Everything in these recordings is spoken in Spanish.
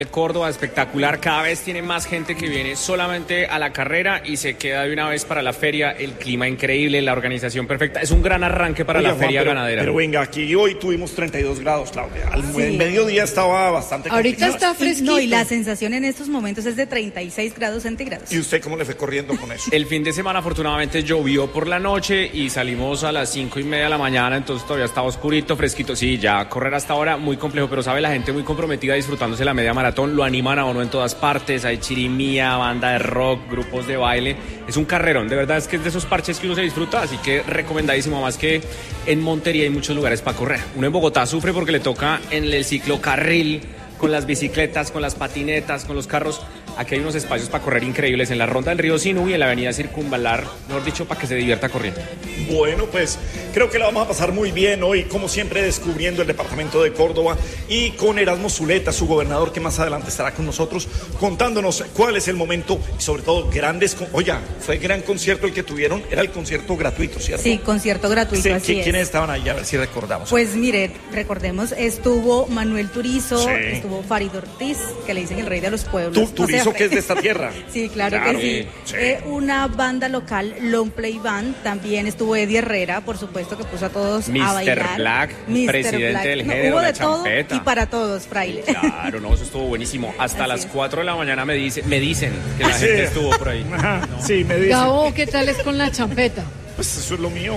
Córdoba, espectacular, cada vez tiene más gente que viene solamente a la carrera y se queda de una vez para la feria. El clima increíble, la organización perfecta, es un gran arranque para la feria ganadera. Pero venga, aquí hoy tuvimos 32 grados, Claudia. Al mediodía estaba bastante ahorita complicado. está fresquito. No, y la sensación en estos momentos es de 36 grados centígrados. ¿Y usted cómo le fue corriendo con eso? El fin de semana afortunadamente llovió por la noche y salimos a las 5:30 de la mañana, entonces todavía estaba oscurito, fresquito. Sí, ya correr hasta ahora muy complejo, pero sabe, la gente muy comprometida disfrutándose la media maratón, lo animan a uno en todas partes, hay chirimía, banda de rock, grupos de baile, es un carrerón, de verdad es que es de esos parches que uno se disfruta, así que recomendadísimo, más que en Montería hay muchos lugares para correr. Uno en Bogotá sufre porque le toca en el ciclocarril, con las bicicletas, con las patinetas, con los carros. Aquí hay unos espacios para correr increíbles en la Ronda del Río Sinú y en la Avenida Circunvalar, mejor dicho, para que se divierta corriendo. Bueno, pues creo que la vamos a pasar muy bien hoy, como siempre, descubriendo el departamento de Córdoba y con Erasmo Zuleta, su gobernador, que más adelante estará con nosotros contándonos cuál es el momento y sobre todo grandes... Oiga, fue gran concierto el que tuvieron, era el concierto gratuito, ¿cierto? Sí, concierto gratuito, Sí, así es. ¿quiénes estaban ahí? A ver si recordamos. Pues mire, recordemos, estuvo Manuel Turizo, Sí. estuvo Farid Ortiz, que le dicen el rey de los pueblos. Turizo, que es de esta tierra. Sí, claro que sí. Una banda local, Long Play Band, también estuvo Eddie Herrera, por supuesto, que puso a todos a bailar. Mr. Black, presidente del género, hubo la de todo champeta. y para todos, fraile. Claro, no, eso estuvo buenísimo. Hasta Así las es. 4 de la mañana me dicen que la gente estuvo por ahí. Ajá, sí, me dicen. Gabo, ¿qué tal es con la champeta? Pues eso es lo mío.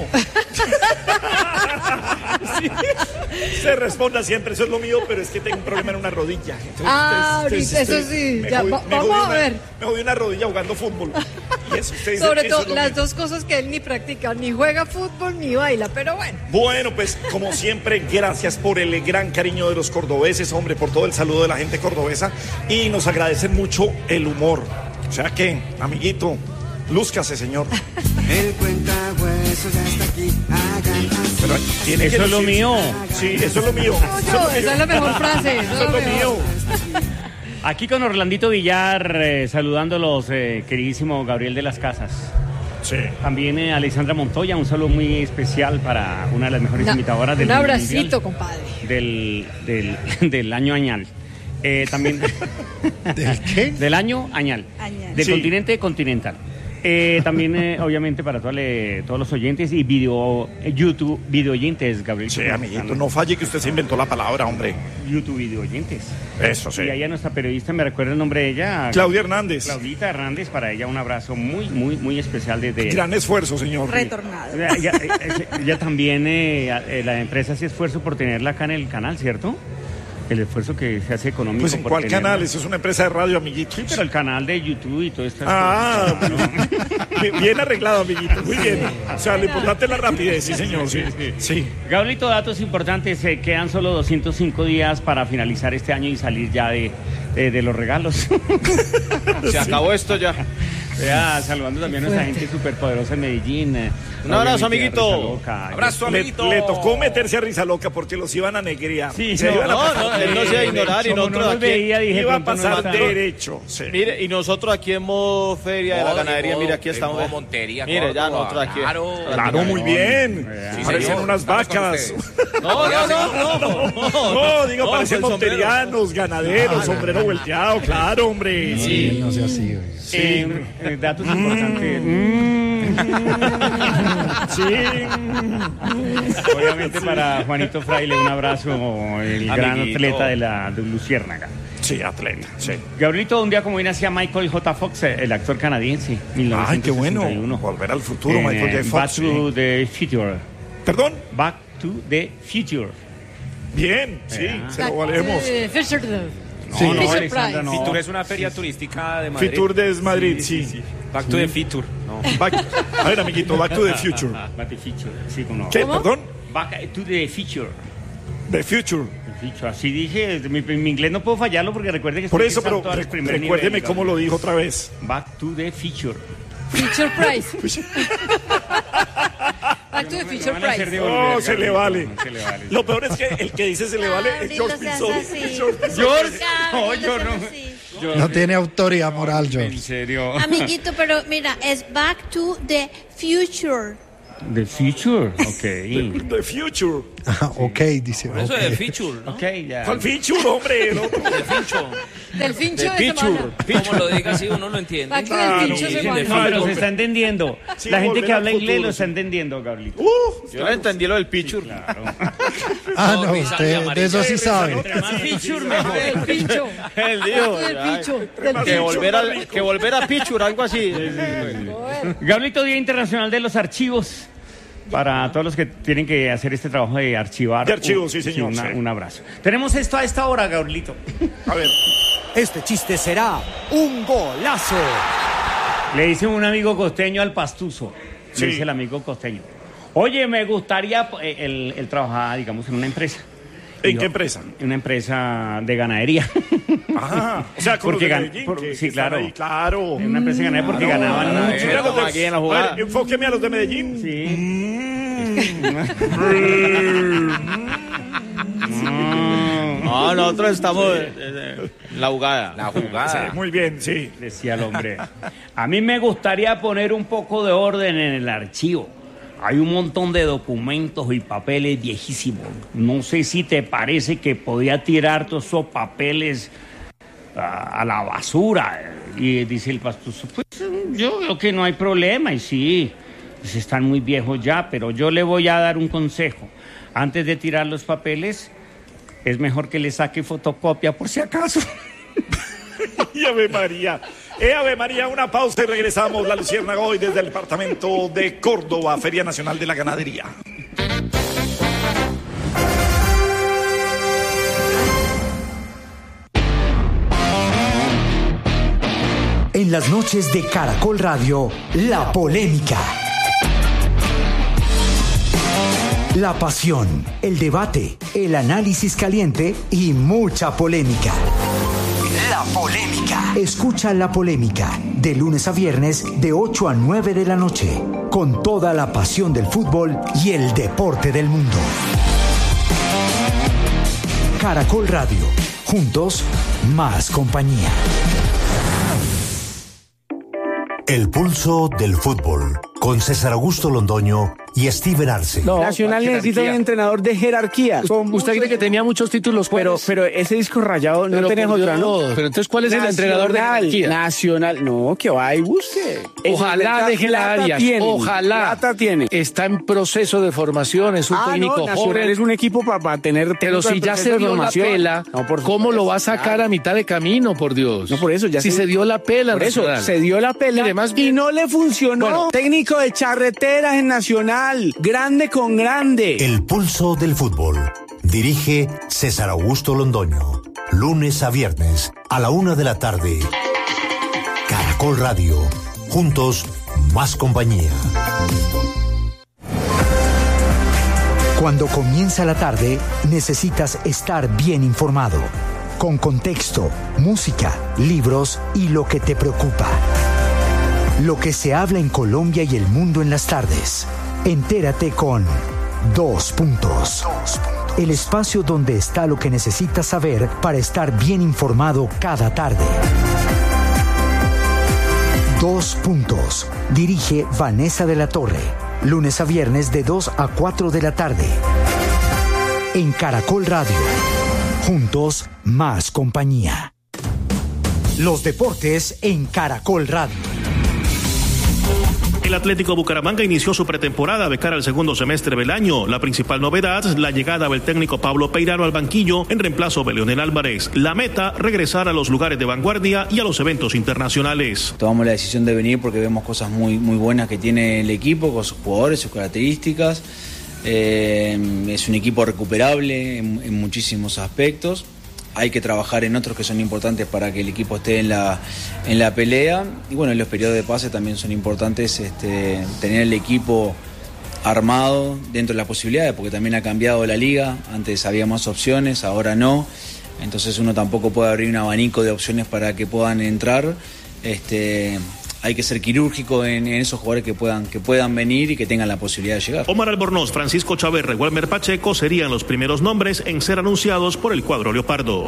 Sí. Se responda siempre, eso es lo mío, pero es que tengo un problema en una rodilla. Entonces, ahorita, eso sí. me Ya, jodí- me vamos jodí a ver. Me jodí una rodilla jugando fútbol. Y eso, usted dice Sobre que eso todo es lo las mío. dos cosas que él ni practica, ni juega fútbol ni baila, pero bueno. Bueno, pues como siempre, gracias por el gran cariño de los cordobeses, hombre, por todo el saludo de la gente cordobesa y nos agradecen mucho el humor. O sea que, amiguito, lúzcase, señor. El cuentahuesos ya está aquí. Hagan así. Pero tiene que Eso es lo lucir- mío. Sí, eso es lo mío. Esa es la mejor frase. Eso es lo mío. Aquí con Orlandito Villar, saludándolos, queridísimo Gabriel de las Casas. Sí. También Alexandra Montoya, un saludo muy especial para una de las mejores imitadoras del Un mundo abracito, mundial, compadre. del año añal. También ¿Del qué? del año añal. Añal. Del Sí. continente continental. También, obviamente, para todos los oyentes y YouTube video oyentes, Gabriel. Sí, amiguito, no falle que usted se inventó la palabra, hombre. YouTube video oyentes. Eso sí. Y ahí a nuestra periodista, me recuerda el nombre de ella. Claudia Hernández. Claudita Hernández, para ella un abrazo muy, muy, muy especial desde... Gran esfuerzo, señor. Retornado. Ella también, la empresa hace esfuerzo por tenerla acá en el canal, ¿cierto? El esfuerzo que se hace económico. Pues en por cuál tenerla. canal, eso es una empresa de radio, amiguito. Sí, pero el canal de YouTube y todo esto. Ah, bien arreglado, amiguito, muy bien. O sea, lo importante es la rapidez, sí, señor, sí. Sí. Gabrielito, datos importantes, quedan solo 205 días para finalizar este año y salir ya de los regalos. Se acabó esto ya. Vea, saludando también a nuestra gente superpoderosa en Medellín. Un abrazo, obviamente, amiguito. a Risa Loca. Abrazo, amiguito. Le tocó meterse a risa loca porque los iban a negrear. Sí, Se iban a no, pasar él no se iba a ignorar y Como nosotros no nos aquí... veía, dije, Iba a pronto nos pasar mata. derecho. Sí. Mire, y nosotros aquí en modo feria de la ganadería, mire, aquí estamos. En modo Montería, Mire, ya Córdoba, nosotros aquí. Claro, muy bien. Sí, Parecen señor. unas Estamos con vacas. No. No, digo, No, parecen el sombrero. monterianos, ganaderos, sombrero volteado, claro, hombre. Sí. No sea así, güey. Sí. Datos importantes. Sí. Obviamente para Juanito Fraile un abrazo, el gran Amiguito. atleta de Luciérnaga. Sí, atleta, sí. Gabrielito, un día como hoy nacía Michael J. Fox, el actor canadiense, 1961. Ay, qué bueno. Volver al futuro, Michael J. Back Fox. to Sí. the Future. Perdón. Back to the Future. Bien, sí, se lo valemos. Fisher. No, no, Fisher Alexandra, Price. no. Fitur es una feria turística de Madrid. Fitur de Madrid, sí. Back to the Fitur. No. A ver, amiguito, Back to the Future. Back to the Future, sí, como no. ¿Qué? ¿Perdón? Back to the Future. The Future. The Future. Así dije, mi inglés no puedo fallarlo porque recuerde que Por estoy eso, pero empezando al primer recuérdeme nivel, cómo lo dijo otra vez. Back to the Future. Fisher Price. Back to the Fisher Me van a hacer Price. devolver, No, se le vale. no se le vale. Lo peor es que el que dice se le vale es George Pinzón. George, no, yo no. Yo- No tiene autoridad moral, En George. serio. Amiguito, pero mira, es Back to the Future. The Future, ok. The Future. Ok, dice. Por eso es el feature, ¿no? Okay, ya. ¿Cuál feature, hombre? El fincho. Del fincho de Feature. semana. Como lo diga así, uno lo entiende. Aquí del fincho Sí, semana. no, pero se está entendiendo. Sí, La gente volver que al habla inglés futuro, lo sí. está entendiendo, Gabrielito. Yo no entendí lo del feature. No, usted de eso sí sabe. Entre más feature, mejor. Del fincho. Él dijo. Aquí del ay, fincho. Del Que fincho. volver a feature, algo así. Gabrielito, Día Internacional de los Archivos. Para todos los que tienen que hacer este trabajo de archivar. De archivos, sí, señor, sí. Un abrazo. Tenemos esto a esta hora, Gabrielito. A ver. Este chiste será un golazo. Le dice un amigo costeño al pastuso. Sí. Le dice el amigo costeño. Oye, me gustaría... Él trabajaba, digamos, en una empresa. ¿En qué empresa? En una empresa de ganadería. Ajá. O sea, con Porque los de Medellín, que sí, están claro. ahí, claro. En una empresa de ganadería porque ganaban mucho. Mira los de- Aquí en la a jugada. ver, enfóqueme a los de Medellín. Sí. No, nosotros estamos en la jugada. La Sí, muy bien, sí. Decía el hombre. A mí me gustaría poner un poco de orden en el archivo. Hay un montón de documentos y papeles viejísimos. No sé si te parece que podía tirar todos esos papeles a la basura. Y dice el pastor, pues yo creo que no hay problema. Y sí, pues están muy viejos ya, pero yo le voy a dar un consejo. Antes de tirar los papeles, es mejor que le saque fotocopia por si acaso. Y Ave María. Ave María, una pausa y regresamos. La Luciérnaga hoy desde el departamento de Córdoba, Feria Nacional de la Ganadería. En las noches de Caracol Radio, la polémica. La pasión, el debate, el análisis caliente y mucha polémica. La polémica. Escucha La Polémica de lunes a viernes de 8 a 9 de la noche con toda la pasión del fútbol y el deporte del mundo. Caracol Radio. Juntos, más compañía. El pulso del fútbol, con César Augusto Londoño y Steven Arce. No, Nacional necesita un entrenador de jerarquía. Usted cree que tenía muchos títulos, pero ese disco rayado no tenés otra, ¿no? Pero entonces, ¿cuál es el entrenador de jerarquía? Nacional, no, que va y busque. Ojalá deje la área. Ojalá. Plata tiene. Está en proceso de formación, es un técnico no, Nacional joven. es un equipo para tener... Pero si ya se dio la pela, ¿cómo lo va a sacar a mitad de camino, por Dios? No, por eso ya si se dio la pela, por eso, Nacional. se dio la pela y no le funcionó. Bueno, técnico de charreteras en Nacional, grande con grande. El pulso del fútbol. Dirige César Augusto Londoño. Lunes a viernes a la 1 de la tarde. Caracol Radio. Juntos, más compañía. Cuando comienza la tarde, necesitas estar bien informado. Con contexto, música, libros y lo que te preocupa. Lo que se habla en Colombia y el mundo en las tardes. Entérate con 2 Puntos. El espacio donde está lo que necesitas saber para estar bien informado cada tarde. 2 Puntos. Dirige Vanessa de la Torre. Lunes a viernes de 2 a 4 de la tarde. En Caracol Radio. Juntos, más compañía. Los deportes en Caracol Radio. El Atlético Bucaramanga inició su pretemporada de cara al segundo semestre del año. La principal novedad, la llegada del técnico Pablo Peirano al banquillo en reemplazo de Leonel Álvarez. La meta, regresar a los lugares de vanguardia y a los eventos internacionales. Tomamos la decisión de venir porque vemos cosas muy buenas que tiene el equipo, con sus jugadores, sus características. Es un equipo recuperable en muchísimos aspectos. Hay que trabajar en otros que son importantes para que el equipo esté en la pelea. Y bueno, los periodos de pase también son importantes, tener el equipo armado dentro de las posibilidades, porque también ha cambiado la liga. Antes había más opciones, ahora no. Entonces uno tampoco puede abrir un abanico de opciones para que puedan entrar. Hay que ser quirúrgico en esos jugadores que puedan venir y que tengan la posibilidad de llegar. Omar Albornoz, Francisco Chaverra y Walmer Pacheco serían los primeros nombres en ser anunciados por el cuadro leopardo.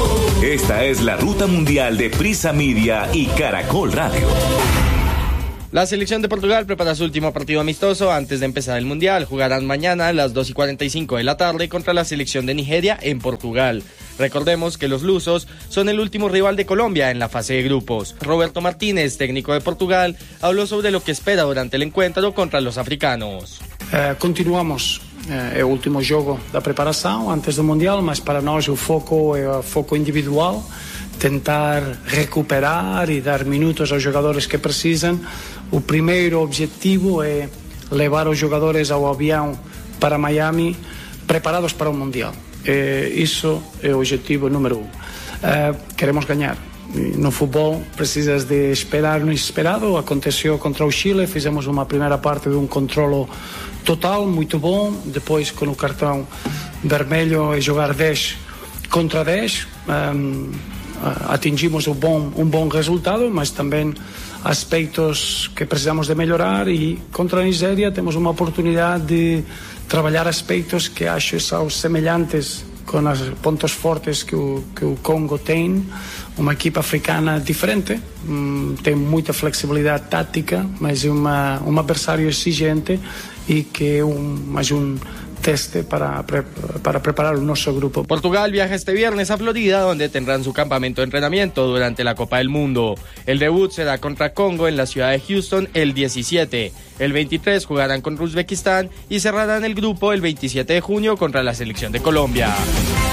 Esta es la ruta mundial de Prisa Media y Caracol Radio. La selección de Portugal prepara su último partido amistoso antes de empezar el Mundial. Jugarán mañana a las 2:45 de la tarde contra la selección de Nigeria en Portugal. Recordemos que los lusos son el último rival de Colombia en la fase de grupos. Roberto Martínez, técnico de Portugal, habló sobre lo que espera durante el encuentro contra los africanos. Continuamos. É o último jogo da preparação antes do Mundial, mas para nós o foco é o foco individual, tentar recuperar e dar minutos aos jogadores que precisam. O primeiro objetivo é levar os jogadores ao avião para Miami preparados para o Mundial. Isso é o objetivo número 1. Queremos ganhar. No futebol precisas de esperar no inesperado. Aconteceu contra o Chile, fizemos uma primeira parte de um controlo total, muito bom. Depois, com o cartão vermelho, é jogar 10 contra 10. Atingimos um bom resultado, mas também aspectos que precisamos de melhorar. E contra a Nigéria temos uma oportunidade de trabalhar aspectos que acho são semelhantes com os pontos fortes que o Congo tem. Uma equipa africana diferente, tem muita flexibilidade tática, mas é um adversário exigente e que é mais teste para preparar nuestro grupo. Portugal viaja este viernes a Florida, donde tendrán su campamento de entrenamiento durante la Copa del Mundo. El debut será contra Congo en la ciudad de Houston el 17. El 23 jugarán contra Uzbekistán y cerrarán el grupo el 27 de junio contra la selección de Colombia.